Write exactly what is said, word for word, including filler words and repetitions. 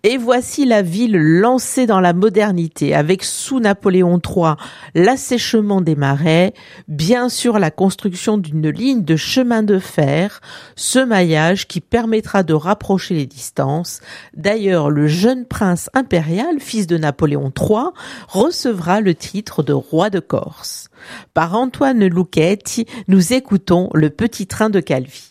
Et voici la ville lancée dans la modernité, avec sous Napoléon trois l'assèchement des marais, bien sûr la construction d'une ligne de chemin de fer, ce maillage qui permettra de rapprocher les distances. D'ailleurs, le jeune prince impérial, fils de Napoléon trois, recevra le titre de roi de Corse. Par Antoine Luchetti, nous écoutons Le Petit train de Calvi.